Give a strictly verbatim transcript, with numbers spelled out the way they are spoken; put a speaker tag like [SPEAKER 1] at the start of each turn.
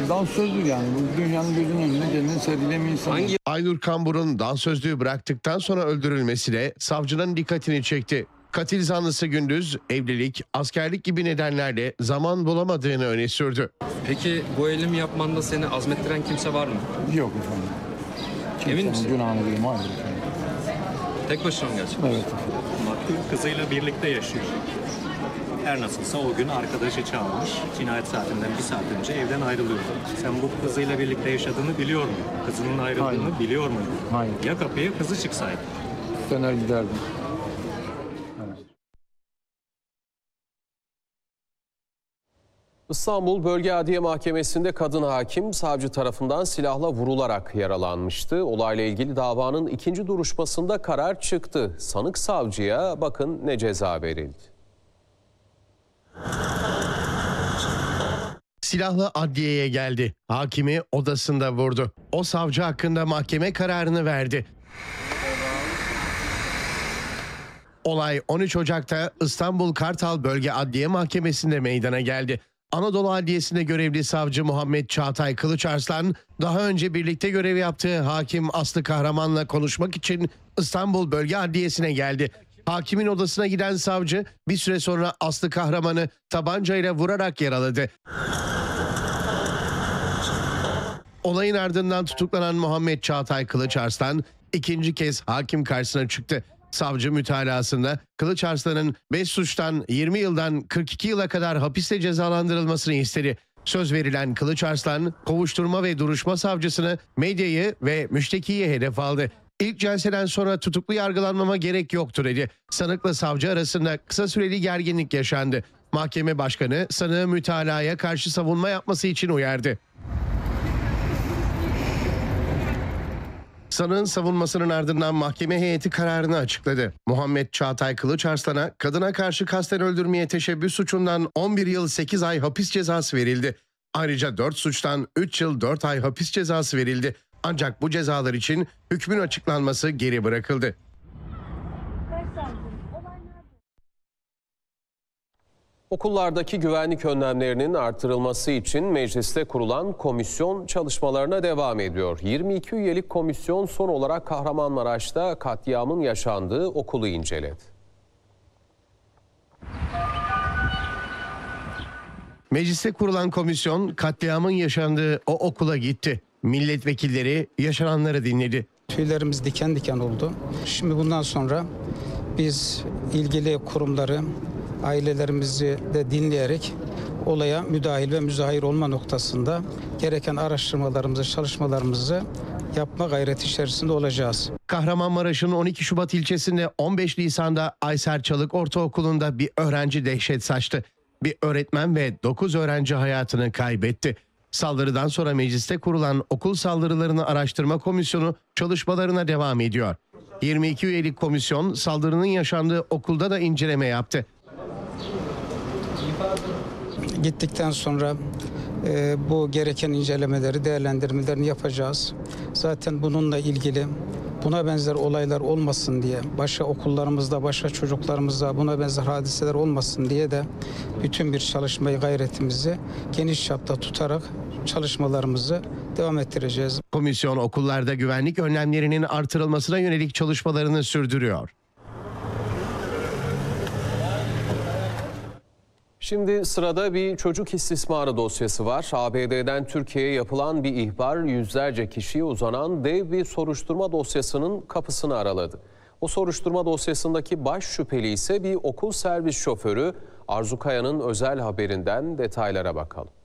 [SPEAKER 1] Dansözlük yani. Bu dünyanın gözünün önünde kendini sergileyen bir insan.
[SPEAKER 2] Hangi... Aynur Kambur'un dansözlüğü bıraktıktan sonra öldürülmesi de savcının dikkatini çekti. Katil zanlısı gündüz evlilik, askerlik gibi nedenlerle zaman bulamadığını öne sürdü.
[SPEAKER 3] Peki bu eylemi yapmanda seni azmettiren kimse var mı?
[SPEAKER 1] Yok efendim.
[SPEAKER 3] Emin misin?
[SPEAKER 1] Günahını duyayım, hayır efendim.
[SPEAKER 3] Tek başına mı gerçekten?
[SPEAKER 1] Evet.
[SPEAKER 4] Maktul kızıyla birlikte yaşıyor. Her nasılsa o gün arkadaşı çağırmış. Cinayet saatinden bir saat önce evden ayrılıyordu. Sen bu kızıyla birlikte yaşadığını biliyor muydun? Kızının ayrıldığını
[SPEAKER 1] Hayır.
[SPEAKER 4] biliyor muydun?
[SPEAKER 1] Hayır.
[SPEAKER 4] Ya kapıya kızı çıksaydı?
[SPEAKER 1] Döner giderdim.
[SPEAKER 5] İstanbul Bölge Adliye Mahkemesi'nde kadın hakim savcı tarafından silahla vurularak yaralanmıştı. Olayla ilgili davanın ikinci duruşmasında karar çıktı. Sanık savcıya bakın ne ceza verildi.
[SPEAKER 2] Silahlı adliyeye geldi. Hakimi odasında vurdu. O savcı hakkında mahkeme kararını verdi. Olay on üç Ocak'ta İstanbul Kartal Bölge Adliye Mahkemesi'nde meydana geldi. Anadolu Adliyesi'nde görevli savcı Muhammed Çağatay Kılıçarslan, daha önce birlikte görev yaptığı hakim Aslı Kahraman'la konuşmak için İstanbul Bölge Adliyesi'ne geldi. Hakimin odasına giden savcı bir süre sonra Aslı Kahraman'ı tabancayla vurarak yaraladı. Olayın ardından tutuklanan Muhammed Çağatay Kılıçarslan ikinci kez hakim karşısına çıktı. Savcı mütalasında Kılıçarslan'ın beş suçtan yirmi yıldan kırk iki yıla kadar hapiste cezalandırılmasını istedi. Söz verilen Kılıçarslan, kovuşturma ve duruşma savcısını, medyayı ve müştekiyi hedef aldı. İlk celseden sonra tutuklu yargılanmama gerek yoktur dedi. Sanıkla savcı arasında kısa süreli gerginlik yaşandı. Mahkeme başkanı sanığı mütalaya karşı savunma yapması için uyardı. Sanığın savunmasının ardından mahkeme heyeti kararını açıkladı. Muhammed Çağatay Kılıçarslan'a kadına karşı kasten öldürmeye teşebbüs suçundan on bir yıl sekiz ay hapis cezası verildi. Ayrıca dört suçtan üç yıl dört ay hapis cezası verildi. Ancak bu cezalar için hükmün açıklanması geri bırakıldı.
[SPEAKER 5] Okullardaki güvenlik önlemlerinin artırılması için mecliste kurulan komisyon çalışmalarına devam ediyor. yirmi iki üyelik komisyon son olarak Kahramanmaraş'ta katliamın yaşandığı okulu inceledi.
[SPEAKER 2] Mecliste kurulan komisyon katliamın yaşandığı o okula gitti. Milletvekilleri yaşananları dinledi.
[SPEAKER 6] Tüylerimiz diken diken oldu. Şimdi bundan sonra biz ilgili kurumları, ailelerimizi de dinleyerek olaya müdahil ve müzahir olma noktasında gereken araştırmalarımızı, çalışmalarımızı yapma gayreti içerisinde olacağız.
[SPEAKER 2] Kahramanmaraş'ın on iki Şubat ilçesinde on beş Nisan'da Ayser Çalık Ortaokulu'nda bir öğrenci dehşet saçtı. Bir öğretmen ve dokuz öğrenci hayatını kaybetti. Saldırıdan sonra mecliste kurulan Okul Saldırılarını Araştırma Komisyonu çalışmalarına devam ediyor. yirmi iki üyelik komisyon saldırının yaşandığı okulda da inceleme yaptı.
[SPEAKER 6] Gittikten sonra e, bu gereken incelemeleri, değerlendirmelerini yapacağız. Zaten bununla ilgili buna benzer olaylar olmasın diye, başka okullarımızda, başka çocuklarımızda buna benzer hadiseler olmasın diye de bütün bir çalışmayı, gayretimizi geniş çapta tutarak çalışmalarımızı devam ettireceğiz.
[SPEAKER 2] Komisyon okullarda güvenlik önlemlerinin artırılmasına yönelik çalışmalarını sürdürüyor.
[SPEAKER 5] Şimdi sırada bir çocuk istismarı dosyası var. A B D'den Türkiye'ye yapılan bir ihbar yüzlerce kişiye uzanan dev bir soruşturma dosyasının kapısını araladı. O soruşturma dosyasındaki baş şüpheli ise bir okul servis şoförü. Arzu Kaya'nın özel haberinden detaylara bakalım.